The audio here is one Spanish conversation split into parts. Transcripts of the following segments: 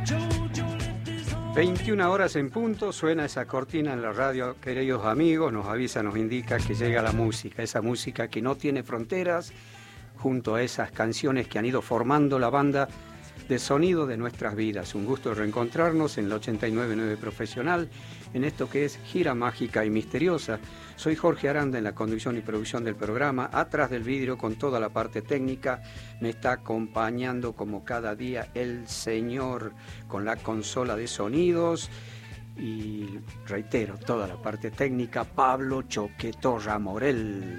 21 horas en punto, suena esa cortina en la radio, queridos amigos, nos avisa, nos indica que llega la música, esa música que no tiene fronteras, junto a esas canciones que han ido formando la banda de sonido de nuestras vidas. Un gusto reencontrarnos en la 89.9 Profesional, en esto que es Gira Mágica y Misteriosa. Soy Jorge Aranda en la conducción y producción del programa. Atrás del vidrio, con toda la parte técnica, me está acompañando como cada día el señor con la consola de sonidos. Y reitero, toda la parte técnica, Pablo Choquetorra Morel.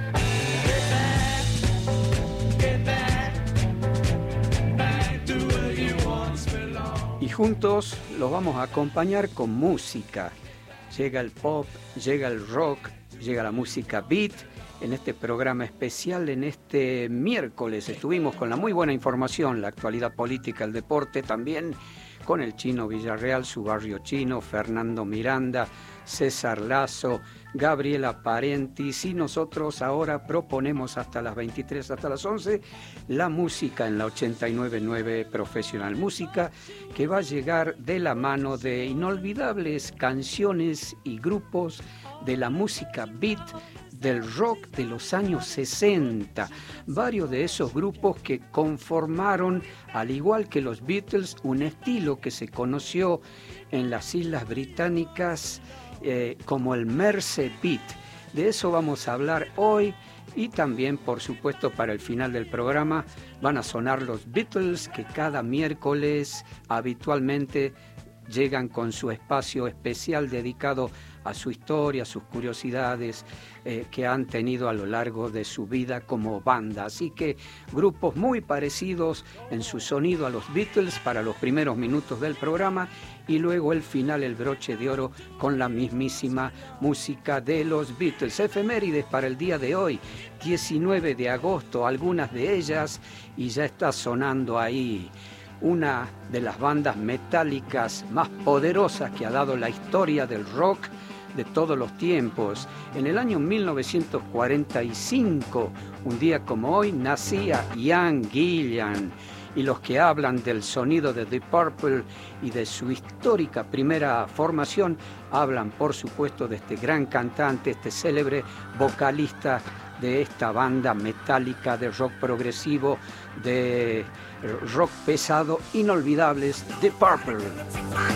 Y juntos los vamos a acompañar con música. Llega el pop, llega el rock, llega la música beat. En este programa especial, en este miércoles, estuvimos con la muy buena información, la actualidad política, el deporte, también con el Chino Villarreal, su barrio chino, Fernando Miranda, César Lazo, Gabriela Parentis, y nosotros ahora proponemos hasta las 23, hasta las 11, la música en la 89.9 Profesional. Música que va a llegar de la mano de inolvidables canciones y grupos de la música beat, del rock de los años 60. Varios de esos grupos que conformaron, al igual que los Beatles, un estilo que se conoció en las Islas Británicas como el Mersey Beat. De eso vamos a hablar hoy, y también, por supuesto, para el final del programa van a sonar los Beatles, que cada miércoles habitualmente llegan con su espacio especial dedicado a su historia, a sus curiosidades que han tenido a lo largo de su vida como banda. Así que grupos muy parecidos en su sonido a los Beatles para los primeros minutos del programa, y luego el final, el broche de oro, con la mismísima música de los Beatles. Efemérides para el día de hoy, 19 de agosto, algunas de ellas, y ya está sonando ahí una de las bandas metálicas más poderosas que ha dado la historia del rock de todos los tiempos. En el año 1945, un día como hoy, nacía Ian Gillan, y los que hablan del sonido de The Purple y de su histórica primera formación hablan, por supuesto, de este gran cantante, este célebre vocalista de esta banda metálica de rock progresivo, de rock pesado, inolvidables, The Purple.